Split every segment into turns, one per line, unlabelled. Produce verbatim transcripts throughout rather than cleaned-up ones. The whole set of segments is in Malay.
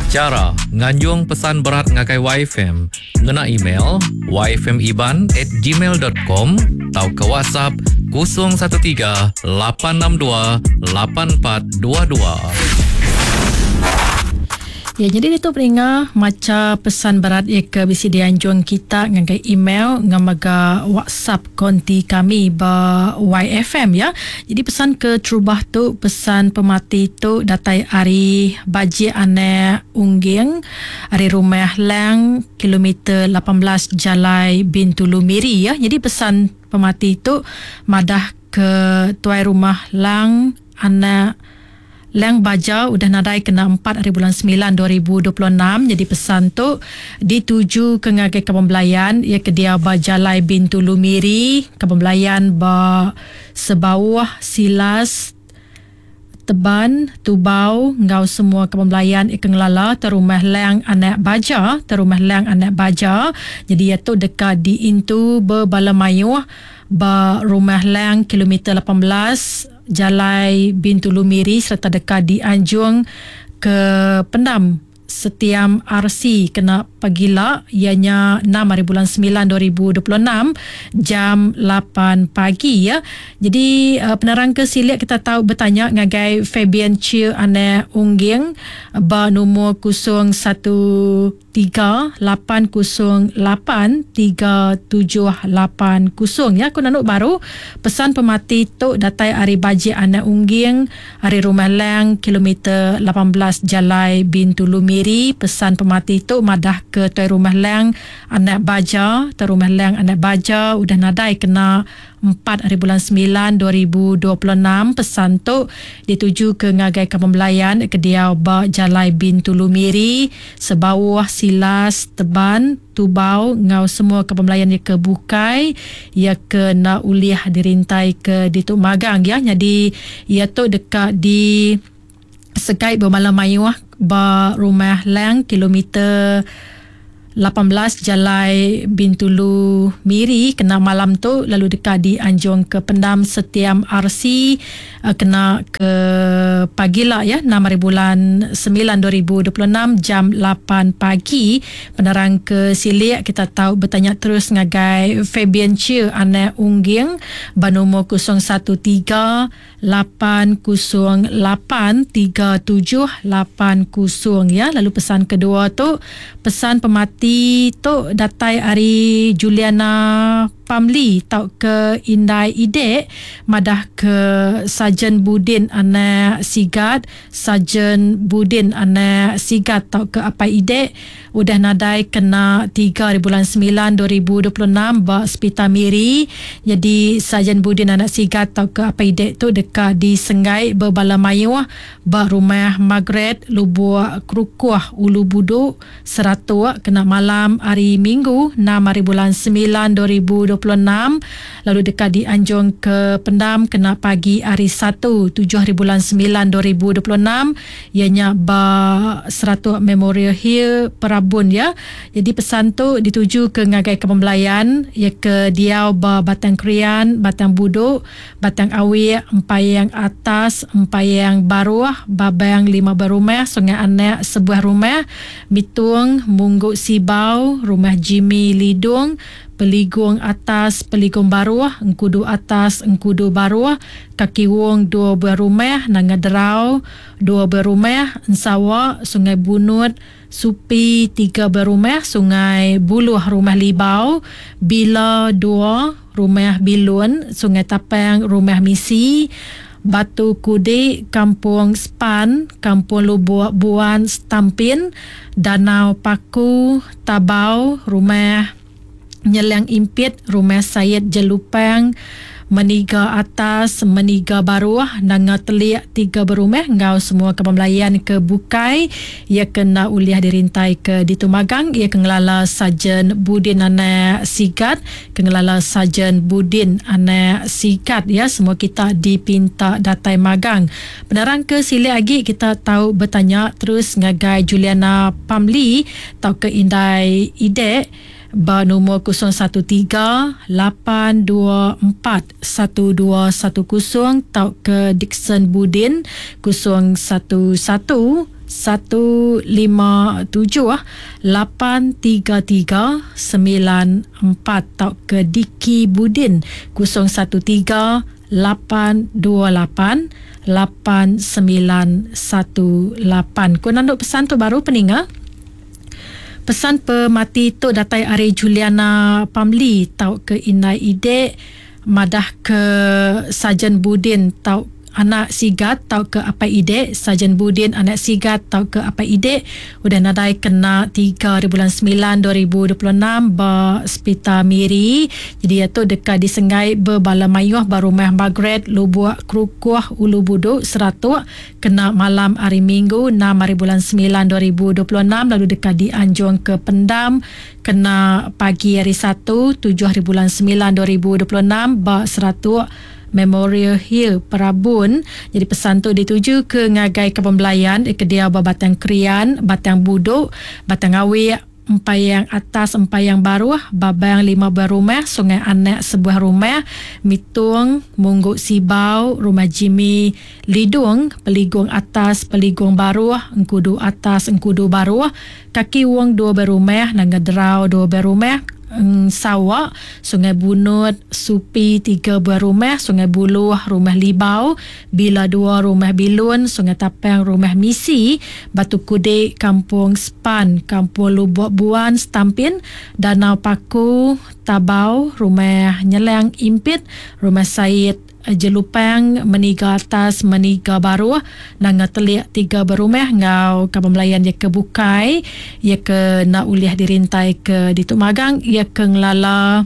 Cara nganjung pesan berat ngagai Y F M, ngena email y f m iban at gmail dot com atau ke WhatsApp kosong satu tiga lapan enam dua lapan empat dua dua.
Ya, jadi itu peringat macam pesan berat ya ke bisi dianjung kita ngagai email ngamaga WhatsApp konti kami ba Y F M ya. Jadi pesan ke Trubah tu pesan pemati tu datai hari baji ane ungging hari rumah lang kilometer lapan belas Jalai Bintulu Miri ya. Jadi pesan pemati tu madah ke tuai rumah lang ane Lang Baja udah nadai kena empat hari bulan sembilan dua ribu dua puluh enam. Jadi pesan tu dituju ke ngagai Kebembelayan ia ke dia Bajalai Bintulu Miri, Kebembelayan ba sebawah Silas Teban Tubau ngau semua Kebembelayan ikan lala terumah lang anak baja terumah lang anak baja. Jadi ia tu dekat di Intu Berbalamayu ba rumah lang kilometer lapan belas Jalai Bintulu Miri serta dekat di Anjung ke Pendam Setiam R C kena pagila ianya enam hari bulan sembilan dua ribu dua puluh enam jam lapan pagi ya. Jadi uh, penerang ke silik kita tahu bertanya ngagai Fabian Chia ane ungging ba nombor kosong satu tiga lapan kosong lapan tiga tujuh lapan kosong ya. Aku nanuk baru pesan pemati tu datai hari baji ane ungging hari rumah lang kilometer lapan belas Jalai Bintulu Miri. Pesan pemati tu madah ke tuai rumah lang anak baja tuai rumah lang anak baja udah nadai kena empat hari bulan sembilan dua ribu dua puluh enam. Pesan tu dituju ke ngagai Kebembelayan ke dia ba Jalai Bintulu Miri sebawah Silas Teban Tubau ngau semua Kebembelayan ia ke Bukai ia ke na uliah dirintai ke di Tuk Magang ya. Jadi ia tu dekat di Sekai Bermalam Mayuah ba rumah lang kilometer lapan belas Jalai Bintulu Miri kena malam tu lalu dekat di Anjung ke Pendam Setiam R C uh, kena ke pagi lah ya enam hari bulan sembilan dua ribu dua puluh enam jam lapan pagi. Penerang ke silik kita tahu bertanya terus ngagai Fabian Chia ane ungging ba nombor kosong satu tiga lapan kosong lapan tiga tujuh lapan kosong ya. Lalu pesan kedua tu pesan pemati tu datai hari Juliana Pamli tau ke Indai Idek madah ke Sajen Budin anak Sigat Sajen Budin anak Sigat tau ke Apai Idek udah nadai kena tiga hari bulan sembilan dua ribu dua puluh enam ba Spita Miri. Jadi Sajen Budin anak Sigat tau ke Apai Idek tu dekat di Sengai Berbalamayu ba rumah Margaret Lubuk Kerukuah Ulu Buduk Seratua kena malam hari Minggu enam hari bulan sembilan dua ribu dua puluh enam. Lalu dekat di Anjung ke Pendam kena pagi hari satu tujuh hari bulan sembilan dua ribu dua puluh enam ianya ba Seratua Memorial Hill Perabun ya. Jadi pesan tu dituju ke ngagai Kebembelayan ia ke Diau ba Batang Krian Batang Buduk Batang Awi Empayang Atas Empayang Baruah Babang lima berumah Sungai Anak sebuah rumah Mitung Mungguk Sibau rumah Jimmy Lidung Peligung Atas Peligung Baruah Engkudu Atas Engkudu Baruah Kaki Wong dua buah rumah Nangaderau dua buah rumah Ensawa Sungai Bunut Supi tiga buah rumah Sungai Buluh rumah Libau Bila dua rumah Bilun Sungai Tapang rumah Misi Batu Kudik Kampung Span Kampung Lubuk Buan Stampin Danau Paku Tabau rumah Nyeliang Impit rumah Syed Jelupang Meniga Atas Meniga Baruah Nanga Telik tiga berumah ngau semua Kebembelayan ke Bukai ia kena uliah dirintai ke di Tumagang ia kengelala Sajen Budin anak Sigat kengelala Sajen Budin anak Sigat ya. Semua kita dipinta datai magang. Penerang ke sili lagi kita tahu bertanya terus ngagai Juliana Pamli tau ke Indai Idek ba nombor kosong satu tiga lapan dua empat satu dua satu kosong tau ke Dixon Budin kosong satu satu satu lima tujuh lapan tiga tiga sembilan empat atau ke Diki Budin kosong satu tiga lapan dua lapan lapan sembilan satu lapan. Kau nanduk pesan tu baru peninga? Pesan pemati tu datai Ari Juliana Pamli tau ke Inai Ide madah ke Sajen Budin tau anak sigat tau ke Apai Ide, Sajen Budin anak sigat tau ke Apai Ide udah nadai kena tiga bulan sembilan dua ribu dua puluh enam ba Spita Miri. Jadi itu dekat disengai berbala mayuh baru meh Margaret Lubuak Krukuah Ulu Buduk Seratuk kena malam hari Minggu enam hari bulan sembilan dua ribu dua puluh enam. Lalu dekat di Anjong ke Pendam kena pagi hari satu tujuh hari bulan sembilan dua ribu dua puluh enam ba Seratuk Memorial Hill Perabun. Jadi pesan tu dituju ke ngagai kepembelayan ke dia Batang Krian, Batang Buduk, Batang Awi, Empayang Atas, Empayang Baru, Babang lima buah rumah, Sungai Anak sebuah rumah, Mitung, Mungguk Sibau, Rumah Jimmy Lidung, Peligung Atas, Peligung Baru, Engkudu Atas, Engkudu Baru, Kaki Wong dua buah rumah, Nangadrau dua buah rumah, Sawak, Sungai Bunut, Supi tiga buah rumah, Sungai Buluh, Rumah Libau, Bila dua Rumah Bilun, Sungai Tapang, Rumah Misi, Batu Kudik, Kampung Span, Kampung Lubuk Buan, Stampin, Danau Paku, Tabau, Rumah Nyeleng Impit, Rumah Said Jelupang, Meniga Atas, Meniga Baru, Nanga Telik tiga berumah, ngau kapal melayan ia ke Bukai, ia ke nak uliah dirintai ke di Tuk Magang, ia ke ngelala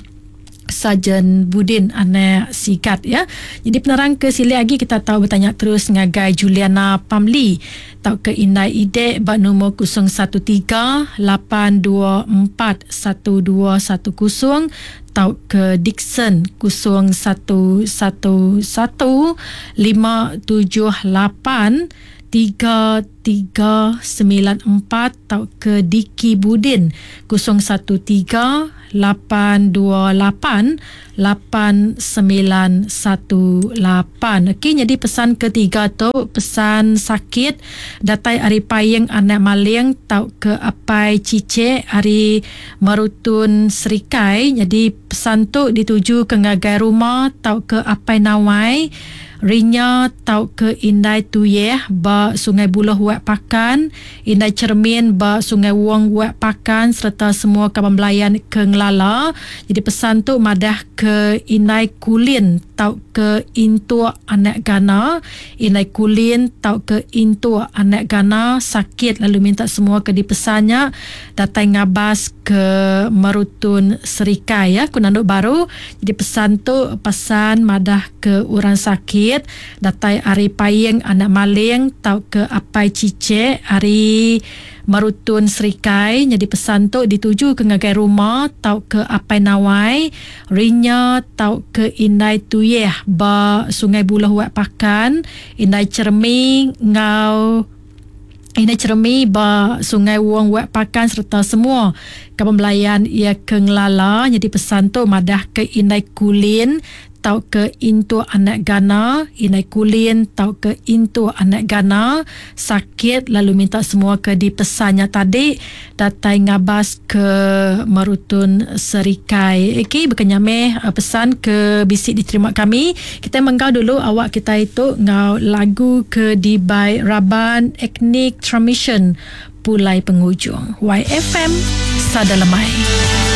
Sajen Budin anak sigat ya. Jadi penerang ke sili lagi kita tahu bertanya terus ngagai Juliana Pamli tau ke Inai Ide bak nombor kosong satu tiga lapan dua empat satu dua satu kosong tau ke Dixon kosong satu satu satu lima tujuh lapan tiga tiga sembilan empat tau ke Diki Budin kosong satu tiga lapan dua lapan lapan sembilan satu lapan. Okey, jadi pesan ketiga tu pesan sakit datai Ari Payeng anak maling tau ke Apai Cice Ari Merutun Serikai. Jadi pesan tu dituju ke ngagai rumah tau ke Apai Nawai Rinya tau ke Indai Tuyeh ba Sungai Buloh Wak Pakan, Indai Cermin ba Sungai Wong Wak Pakan serta semua kawan belayan ke Ngelala. Jadi pesan tu madah ke Indai Kulin tau ke Intua anak Gana, Indai Kulin tau ke Intua anak Gana sakit lalu minta semua ke dipesannya datai ngabas ke Merutun Serikai ya kunanduk baru. Jadi pesan tu pesan madah ke orang sakit datai Ari Payeng anak maling tau ke Apai Cice Ari Merutun Serikai. Jadi pesan tu dituju ke ngagai rumah tau ke Apai Nawai Rinya tau ke Indai Tuyeh ba Sungai Buloh Wak Pakan, Indai Cermi ngau Indai Cermi ba Sungai Wong Wak Pakan serta semua kawan belayan ia ke Ngelala. Jadi pesan tu madah ke Indai Kulin tau ke Intu anak Gana, Indai Kulin tau ke Intu anak Gana sakit lalu minta semua ke dipesannya tadi datai ngabas ke Merutun Serikai. Okey, berkenyameh uh, pesan ke bisik diterima kami. Kita menggau dulu awak kita itu ngau lagu ke di by Raban Ethnic Transmission Pulai Penghujung Y F M Sada Lemai.